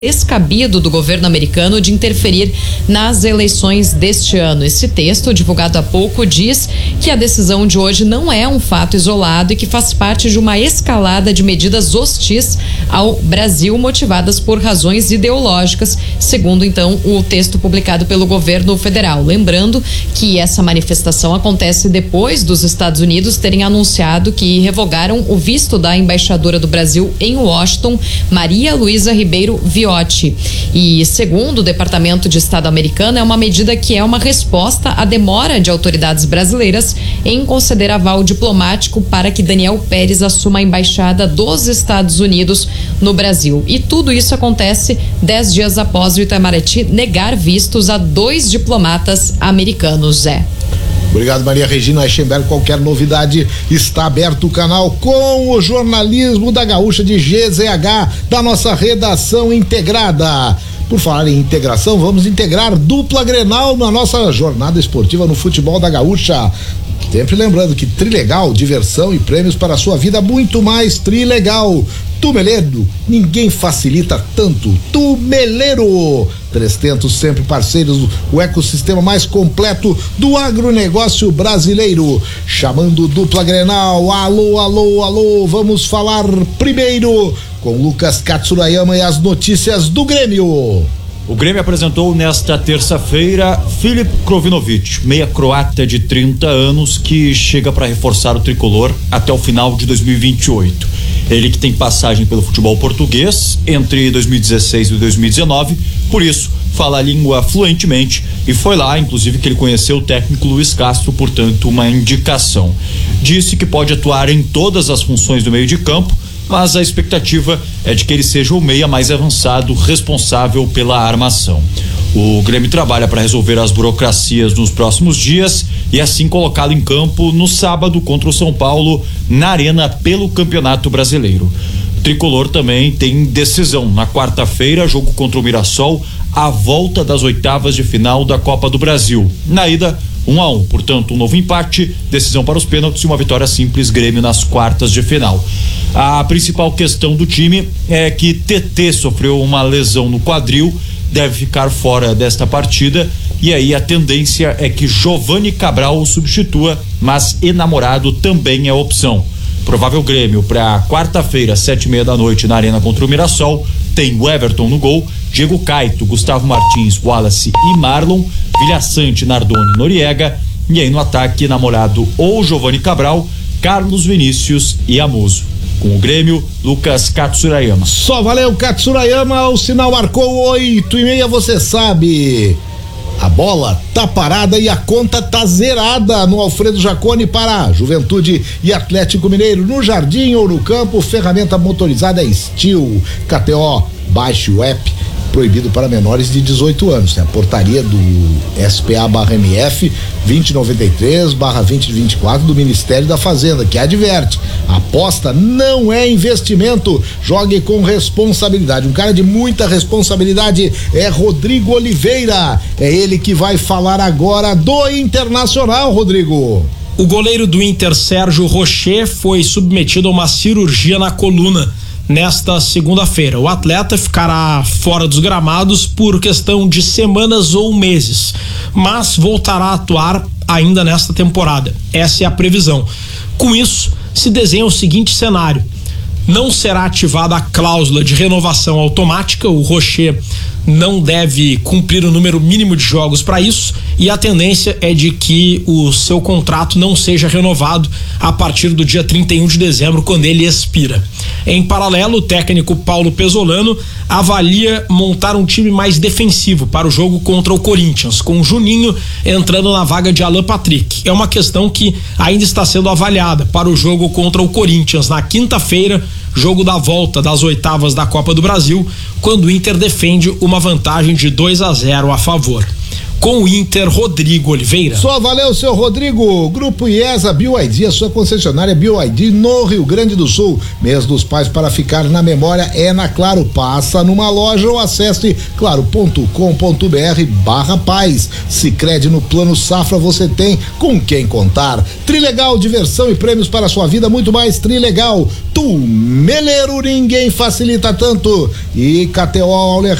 descabido do governo americano de interferir nas eleições deste ano. Esse texto, divulgado há pouco, diz que a decisão de hoje não é um fato isolado e que faz parte de uma escalada de medidas hostis ao Brasil, motivadas por razões ideológicas, segundo então o texto publicado pelo governo federal. Lembrando que essa manifestação acontece depois dos Estados Unidos terem anunciado que revogaram o visto da embaixadora do Brasil em Washington, Maria Luísa Ribeiro Viotti. E segundo o Departamento de Estado americano, é uma medida que é uma resposta à demora de autoridades brasileiras em conceder aval diplomático para que Daniel Pérez assuma a embaixada dos Estados Unidos no Brasil. E tudo isso acontece 10 dias após o Itamaraty negar vistos a 2 diplomatas americanos. Obrigado, Maria Regina Eschenberg. Qualquer novidade, está aberto o canal com o jornalismo da Gaúcha de GZH, da nossa redação integrada. Por falar em integração, vamos integrar dupla Grenal na nossa jornada esportiva no futebol da Gaúcha. Sempre lembrando que Trilegal, diversão e prêmios para a sua vida, muito mais Trilegal. Tumeleiro, ninguém facilita tanto. Tumeleiro, 300 sempre parceiros, o ecossistema mais completo do agronegócio brasileiro. Chamando dupla Grenal, alô, vamos falar primeiro com Lucas Katsurayama e as notícias do Grêmio. O Grêmio apresentou nesta terça-feira Filip Krovinovic, meia croata de 30 anos que chega para reforçar o tricolor até o final de 2028. Ele que tem passagem pelo futebol português entre 2016 e 2019, por isso fala a língua fluentemente e foi lá, inclusive, que ele conheceu o técnico Luiz Castro, portanto, uma indicação. Disse que pode atuar em todas as funções do meio de campo, mas a expectativa é de que ele seja o meia mais avançado, responsável pela armação. O Grêmio trabalha para resolver as burocracias nos próximos dias e assim colocá-lo em campo no sábado contra o São Paulo na Arena pelo Campeonato Brasileiro. O tricolor também tem decisão na quarta-feira, jogo contra o Mirassol, a volta das oitavas de final da Copa do Brasil. Na ida, 1-1, portanto, um novo empate, decisão para os pênaltis e uma vitória simples, Grêmio nas quartas de final. A principal questão do time é que TT sofreu uma lesão no quadril, deve ficar fora desta partida, e aí a tendência é que Giovani Cabral o substitua, mas enamorado também é opção. Provável Grêmio para quarta-feira, 7:30 da noite, na Arena contra o Mirassol, tem o Everton no gol, Diego Caito, Gustavo Martins, Wallace e Marlon, Vilhaçante, Nardoni, Noriega, e aí no ataque, namorado ou Giovani Cabral, Carlos Vinícius e Amoso. Com o Grêmio, Lucas Katsurayama. Só valeu, Katsurayama, o sinal marcou 8:30, você sabe. A bola tá parada e a conta tá zerada no Alfredo Jaconi para Juventude e Atlético Mineiro. No jardim ou no campo, ferramenta motorizada é Steel. KTO, baixe o app. Proibido para menores de 18 anos. Tem a portaria do SPA/MF 2093/2024 do Ministério da Fazenda, que adverte: aposta não é investimento, jogue com responsabilidade. Um cara de muita responsabilidade é Rodrigo Oliveira. É ele que vai falar agora do Internacional, Rodrigo. O goleiro do Inter, Sérgio Rocher, foi submetido a uma cirurgia na coluna nesta segunda-feira. O atleta ficará fora dos gramados por questão de semanas ou meses, mas voltará a atuar ainda nesta temporada. Essa é a previsão. Com isso, se desenha o seguinte cenário: não será ativada a cláusula de renovação automática, o Rocher não deve cumprir o número mínimo de jogos para isso, e a tendência é de que o seu contrato não seja renovado a partir do dia 31 de dezembro, quando ele expira. Em paralelo, o técnico Paulo Pesolano avalia montar um time mais defensivo para o jogo contra o Corinthians, com o Juninho entrando na vaga de Alan Patrick. É uma questão que ainda está sendo avaliada para o jogo contra o Corinthians na quinta-feira, jogo da volta das oitavas da Copa do Brasil, quando o Inter defende uma vantagem de 2-0 a favor. com o Inter, Rodrigo Oliveira. Só valeu, seu Rodrigo. Grupo IESA BioID, a sua concessionária BioID no Rio Grande do Sul. Mês dos Pais para ficar na memória é na Claro. Passa numa loja ou acesse claro.com.br/pais. Sicredi, no Plano Safra você tem com quem contar. Trilegal, diversão e prêmios para a sua vida, muito mais. Trilegal, tu meleiro, ninguém facilita tanto. E KTO